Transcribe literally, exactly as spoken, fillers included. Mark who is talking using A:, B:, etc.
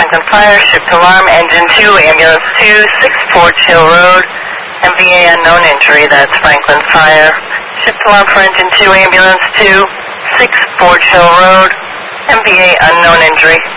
A: Franklin Fire, shift alarm, engine two, ambulance two, six Forge Hill Road, M V A unknown injury, that's Franklin Fire. Shift alarm for engine two, ambulance two, six Forge Hill Road, M V A unknown injury.